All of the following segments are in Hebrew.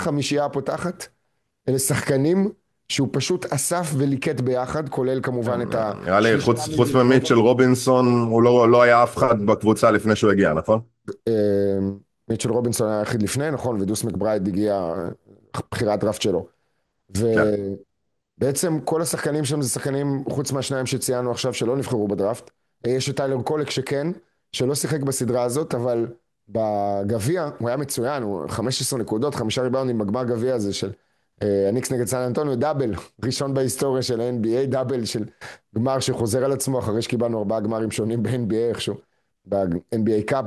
החמישייה הפותחת, אלה שחקנים שהוא פשוט אסף וליקט ביחד, כולל כמובן את נראה לי, השלישייה חוץ ממיטשל רובינסון, הוא לא היה אף אחד בקבוצה לפני שהוא הגיע, נכון? אה, מיטשל רובינסון היה היחיד לפני, נכון, ודוס מקברייד הגיע בחירת דראפט שלו. כן. ובעצם כל השחקנים שם זה שחקנים, חוץ מהשניים שציינו עכשיו שלא נבחרו בדראפט. יש את טיילר קולק שכן, שלא שיחק בסדרה הזאת, אבל בגביע הוא היה מצוין, הוא 15 נקודות, 5 ריבאונדים בגמר גביע הזה של הניקס נגד סן אנטוניו, דאבל, ראשון בהיסטוריה של ה-NBA, דאבל של גמר שחוזר על עצמו, אחרי שקיבלנו 4 גמרים שונים ב-NBA איכשהו, ב-NBA קאפ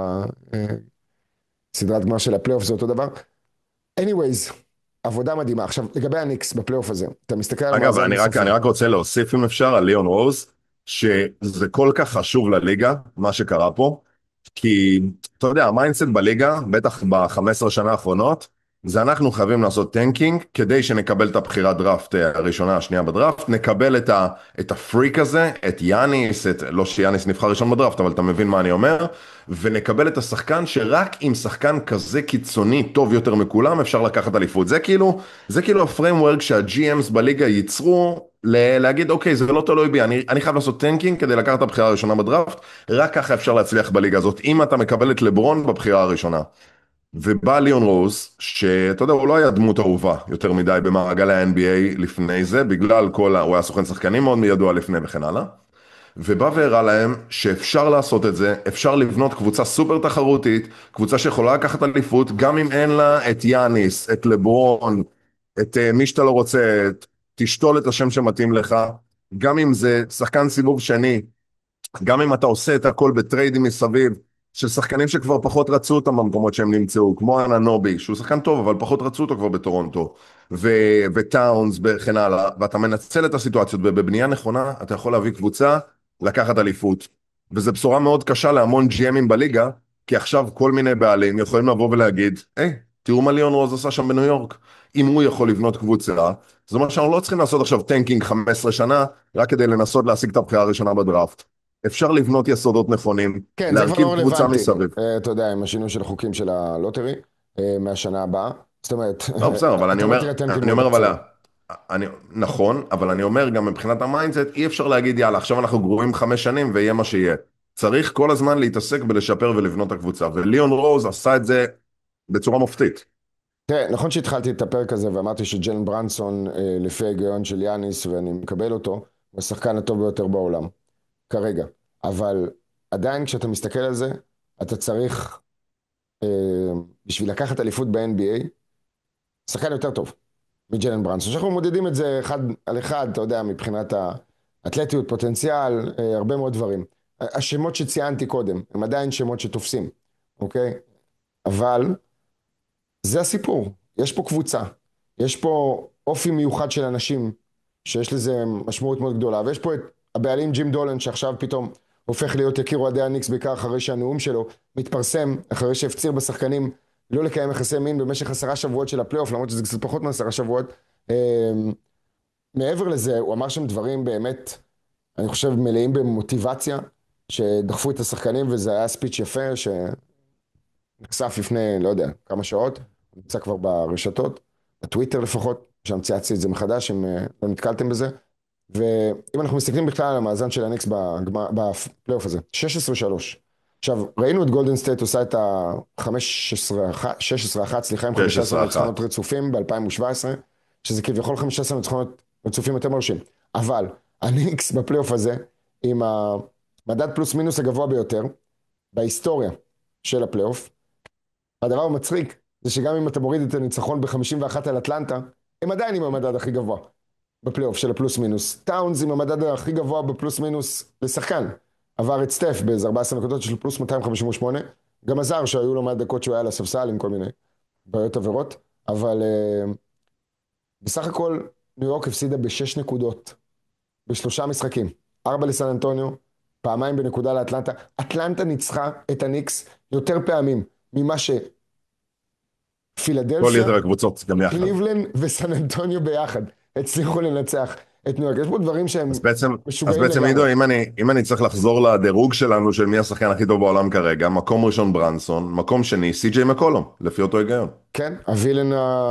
ובסדרת גמר של הפלייאוף זה אותו דבר. anyways, עבודה מדהימה. עכשיו, לגבי הניקס בפלייאוף הזה, אתה מסתכל על אגב, מאזן אני בסופי. רק רוצה להוסיף אם אפשר על ליאון רוז, שזה כל כך חשוב לליגה, מה שקרה פה, כי אתה יודע, המיינדסט בליגה, בטח ב-15 שנה האחרונות, זה אנחנו חייבים לעשות טנקינג, כדי שנקבל את הבחירת דראפט הראשונה, השנייה בדראפט, נקבל את הפריק הזה, את יאניס, לא שיאניס נבחר ראשון בדראפט, אבל אתה מבין מה אני אומר, ונקבל את השחקן שרק עם שחקן כזה קיצוני, טוב יותר מכולם, אפשר לקחת אליפות. זה כאילו הפריימוורק שה-GMs בליגה ייצרו, להגיד, אוקיי, זה לא תלוי בי, אני חייב לעשות טנקינג כדי לקחת את הבחירה הראשונה בדראפט, רק ככה אפשר להצליח בליגה הזאת, אם אתה מקבל את לברון בבחירה הראשונה. ובא ליאון רוז, שאתה יודע, הוא לא היה דמות אהובה יותר מדי במעגל ה-NBA לפני זה, בגלל הוא היה סוכן שחקנים מאוד מידוע לפני וכן הלאה, ובא והראה להם שאפשר לעשות את זה, אפשר לבנות קבוצה סופר תחרותית, קבוצה שיכולה לקחת אליפות, גם אם אין לה את יאניס, את לברון, את מי שאתה לא רוצה, תשתול את השם שמתאים לך, גם אם זה שחקן סיבוב שני, גם אם אתה עושה את הכל בטריידים מסביב, של שחקנים שכבר פחות רצו אותם במקומות שהם נמצאו, כמו אננובי, שהוא שחקן טוב, אבל פחות רצו אותו כבר בטורונטו, וטאונס וכן הלאה, ואתה מנצל את הסיטואציות, ובבנייה נכונה אתה יכול להביא קבוצה, לקחת אליפות. וזו בשורה מאוד קשה להמון GMים בליגה, כי עכשיו כל מיני בעלים יכולים לבוא ולהגיד, היי, תראו מה ליאון רוז עשה שם בניו יורק. אם הוא יכול לבנות קבוצה, זאת אומרת שאנחנו לא צריכים לעשות עכשיו טנקינג 15 שנה, רק כדי לנסות להשיג את הבחירה הראשונה בדראפט. אפשר לבנות יסודות נכונים, כן, זה כבר להרכיב לא קבוצה רלוונטי. מסביב. אתה יודע, עם השינוי של החוקים של הלוטרי, מהשנה הבאה. זאת אומרת, לא, בסדר, אבל אתה לא תראה טנקים אני מאוד אומר, אבל, קצרים. נכון, אבל אני אומר גם מבחינת המיינדסט, אי אפשר להגיד, יאללה, עכשיו אנחנו גרועים 5 שנים ויהיה מה שיהיה. צריך כל הזמן להתעסק בלשפר ולבנות את הקבוצה, וליאון רוז עשה את זה בצורה מופתית. תראה, נכון שהתחלתי את הפרק הזה ואמרתי שג'לן ברנסון, לפי ההיגיון של יאניס, ואני מקבל אותו, הוא השחקן הטוב ביותר בעולם, כרגע. אבל עדיין כשאתה מסתכל על זה, אתה צריך, אה, בשביל לקחת אליפות ב-NBA, שחקן יותר טוב מג'לן ברנסון. שאנחנו מודדים את זה אחד על אחד, אתה יודע, מבחינת האתלטיות, פוטנציאל, הרבה מאוד דברים. השמות שציינתי קודם, הם עדיין שמות שתופסים, אוקיי? אבל זה הסיפור. יש פה קבוצה, יש פה אופי מיוחד של אנשים, שיש לזה משמעות מאוד גדולה, ויש פה את הבעלים ג'ים דולן, שעכשיו פתאום הופך להיות יקיר אוהדי הניקס, בעיקר אחרי שהנאום שלו מתפרסם, אחרי שהפציר בשחקנים לא לקיים יחסי מין במשך 10 שבועות של הפלייאוף, למרות שזה קצת פחות מ10 שבועות. מעבר לזה, הוא אמר שם דברים באמת, אני חושב, מלאים במוטיבציה, שדחפו את השחקנים, וזה היה ספיץ' יפה, שנחשף לפני, לא יודע, כמה שעות, נמצא כבר ברשתות, בטוויטר לפחות, שם צייצתי את זה מחדש, אם לא נתקלתם בזה. ואם אנחנו מסתכלים בכלל על המאזן של הניקס בפלייאוף הזה, 16-3. עכשיו, ראינו את גולדן סטייט עושה את ה-16-1, סליחה, עם 15 ניצחונות 16-1. רצופים ב-2017, שזה כביכול 15 ניצחונות רצופים יותר מרשים. אבל הניקס בפלייאוף הזה, עם המדד פלוס מינוס הגבוה ביותר, בהיסטוריה של הפלייאוף, הדבר המצחיק זה שגם אם אתה מוריד את הניצחון ב-51 על אטלנטה, הם עדיין עם המדד הכי גבוה בפלייאוף של הפלוס מינוס. טאונס עם המדד הכי גבוה בפלוס מינוס לשחקן. עבר את סטף באיזה 14 נקודות של פלוס 258. גם עזר שהיו לו מעט דקות שהוא היה לספסל עם כל מיני בעיות עבירות. אבל בסך הכל ניו יורק הפסידה ב6 נקודות. ב3 משחקים. 4 לסן אנטוניו, פעמיים בנקודה לאטלנטה. אטלנטה ניצחה את הניקס יותר פעמים ממה כל פילדלפיה, יתר הקבוצות גם יחד. קליבלנד וסן אנטוניו ביחד הצליחו לנצח את ניו יורק. יש פה דברים שהם אז משוגעים בעצם לגמרי. עידו, אם אני צריך לחזור לדירוג שלנו של מי השחקן הכי טוב בעולם כרגע, מקום ראשון ברנסון, מקום שני סי.ג'יי מקולום, לפי אותו היגיון. כן, הווילן